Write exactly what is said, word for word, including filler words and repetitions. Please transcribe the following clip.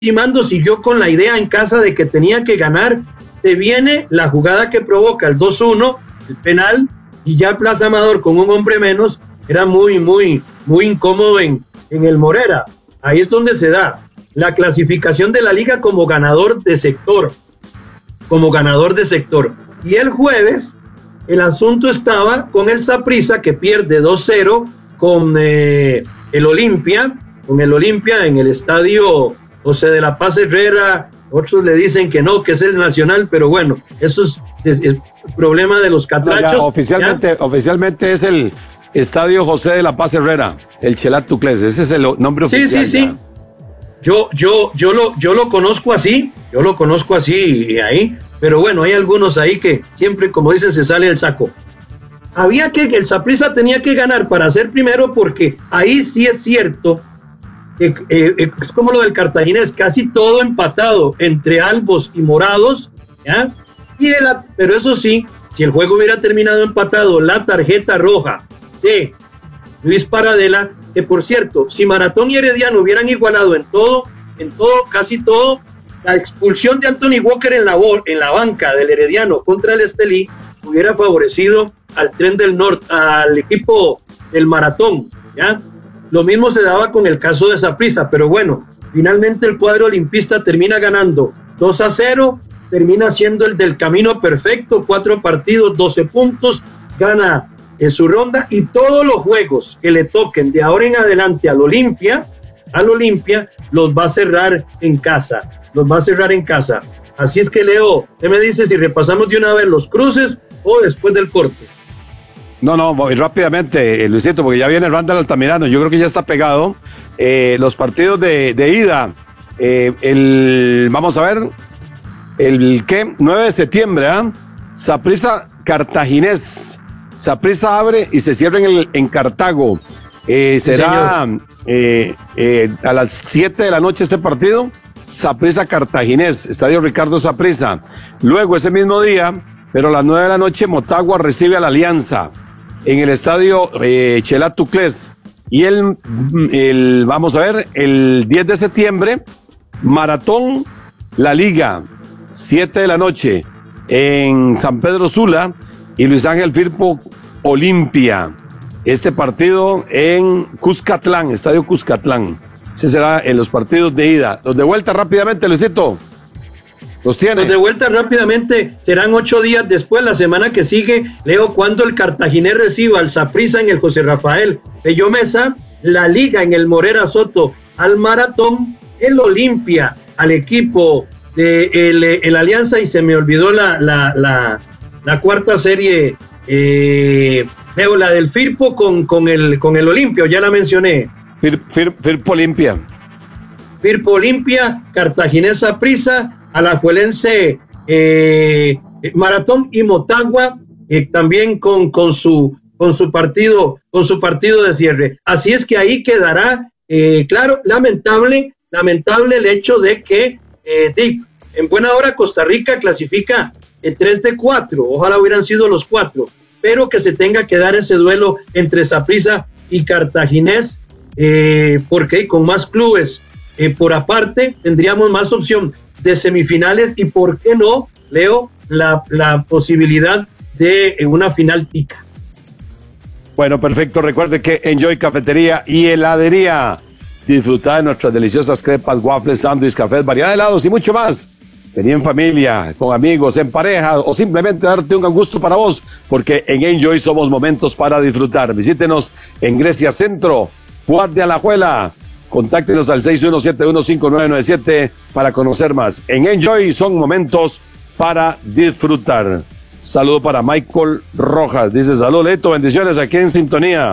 Mando siguió con la idea en casa de que tenía que ganar. Se viene la jugada que provoca el dos uno, el penal, y ya Plaza Amador con un hombre menos era muy, muy, muy incómodo en, en el Morera. Ahí es donde se da la clasificación de la liga como ganador de sector, como ganador de sector. Y el jueves el asunto estaba con el Saprissa, que pierde dos cero con eh, el Olimpia, con el Olimpia en el estadio José de la Paz Herrera. Otros le dicen que no, que es el Nacional, pero bueno, eso es, es, es el problema de los catrachos. No, ya, oficialmente, ¿ya? Oficialmente es el Estadio José de la Paz Herrera, el Chelat Tucles, ese es el nombre sí, oficial. Sí, sí, sí. Yo, yo, yo lo, yo lo conozco así, yo lo conozco así ahí, pero bueno, hay algunos ahí que siempre, como dicen, se sale el saco. Había que, el Saprissa tenía que ganar para ser primero, porque ahí sí es cierto. Eh, eh, es como lo del Cartaginés, casi todo empatado entre albos y morados, ¿ya? Y el, pero eso sí, si el juego hubiera terminado empatado, la tarjeta roja de Luis Paradela, que por cierto, si Maratón y Herediano hubieran igualado en todo, en todo, casi todo, la expulsión de Anthony Walker en la, en la banca del Herediano contra el Estelí hubiera favorecido al Tren del Norte, al equipo del Maratón, ¿ya? Lo mismo se daba con el caso de Saprissa, pero bueno, finalmente el cuadro olimpista termina ganando dos a cero, termina siendo el del camino perfecto, cuatro partidos, doce puntos, gana en su ronda, y todos los juegos que le toquen de ahora en adelante al Olimpia, al Olimpia, los va a cerrar en casa, los va a cerrar en casa. Así es que, Leo, ¿qué me dice si repasamos de una vez los cruces o después del corte? No, no, voy rápidamente, Luisito, porque ya viene Randall Altamirano, yo creo que ya está pegado. Eh, los partidos de, de ida, eh, el, vamos a ver, el ¿qué? nueve de septiembre, ¿ah? ¿eh? Saprissa Cartaginés. Saprissa abre y se cierra en, el, en Cartago. Eh, será eh, eh, a las siete de la noche este partido. Saprissa Cartaginés, Estadio Ricardo Saprissa. Luego ese mismo día, pero a las nueve de la noche, Motagua recibe a la Alianza en el estadio eh, Chelat Tucles. Y el, el, vamos a ver, el diez de septiembre, Maratón, La Liga, siete de la noche en San Pedro Sula, y Luis Ángel Firpo, Olimpia. Este partido en Cuscatlán, estadio Cuscatlán. Ese será en los partidos de ida. Los de vuelta rápidamente, Luisito. Los tiene. Los de vuelta rápidamente serán ocho días después, la semana que sigue, Leo, cuando el Cartaginés reciba al Saprissa en el José Rafael Pello Mesa, La Liga en el Morera Soto al Maratón, el Olimpia al equipo de el, el Alianza, y se me olvidó la, la, la, la cuarta serie, eh, Leo, la del Firpo con, con, el, con el Olimpia, ya la mencioné. Fir, Fir, Firpo Olimpia. Firpo Olimpia, Cartaginés Saprissa, Alajuelense eh, Maratón y Motagua eh, también con, con su con su partido con su partido de cierre. Así es que ahí quedará eh, claro. Lamentable lamentable el hecho de que eh, de, en buena hora Costa Rica clasifica eh, tres de cuatro, ojalá hubieran sido los cuatro, pero que se tenga que dar ese duelo entre Saprissa y Cartaginés, eh, porque con más clubes eh, por aparte tendríamos más opción de semifinales, y por qué no, Leo, la, la posibilidad de una final tica. Bueno, perfecto. Recuerde que Enjoy Cafetería y Heladería, disfrutar de nuestras deliciosas crepas, waffles, sándwiches, cafés, variedad de helados y mucho más. Venir en familia, con amigos, en pareja, o simplemente darte un gusto para vos, porque en Enjoy somos momentos para disfrutar. Visítenos en Grecia Centro, Puad de Alajuela. Contáctenos al seis uno siete uno cinco nueve nueve siete para conocer más. En Enjoy son momentos para disfrutar. Saludo para Michael Rojas. Dice, salud, Leto, bendiciones aquí en sintonía.